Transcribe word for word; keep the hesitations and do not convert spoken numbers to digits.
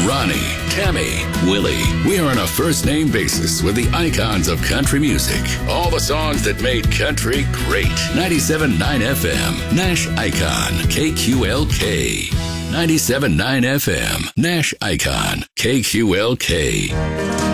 Ronnie, Tammy, Willie. We are on a first name basis with the icons of country music. All the songs that made country great. ninety-seven point nine F M, Nash Icon, K Q L K. ninety-seven point nine F M, Nash Icon, K Q L K.